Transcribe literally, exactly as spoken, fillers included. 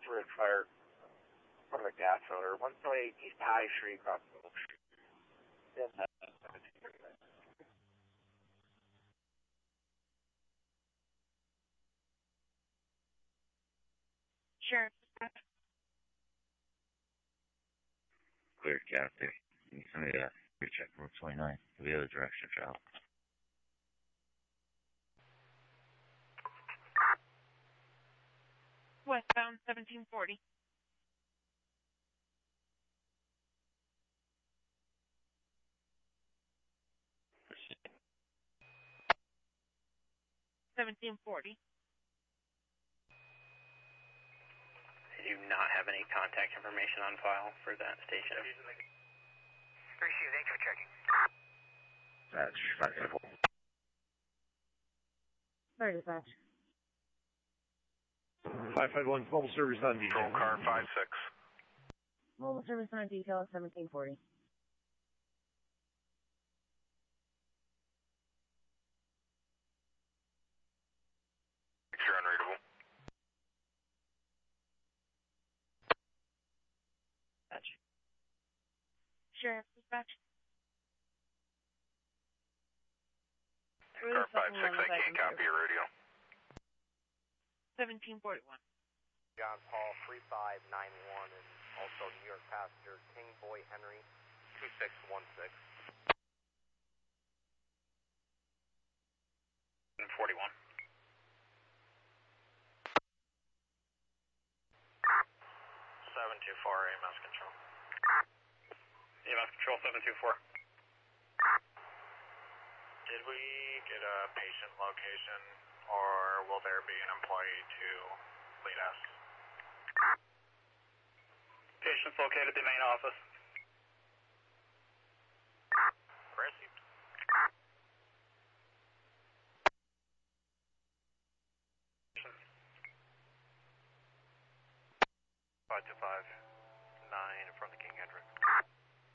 Ridge Fire, front of the gas filter, one twenty-eight East High Street, across the Middle Street. Yes, Sure. Clear, Captain. Can you send me that? Your check Route twenty-nine to the other direction of travel. Westbound seventeen forty. seventeen forty. I do not have any contact information on file for that station. Receive, thanks for checking. That's five five four. Sorry, dispatch. five five one, mobile service on detail. Control car five six. Mobile service on detail, seventeen forty. You're unreadable. Gotcha. Sheriff, dispatch. Car five six, I can't copy your radio. seventeen forty-one. John Paul three five nine one and also New York passenger King Boy Henry two six one six. forty-one. seven two four A M S control. E M S control seven two four. Did we get a patient location, or will there be an employee to lead us? Patient's located at the main office. Received. five two five nine in front of the King Hendrick.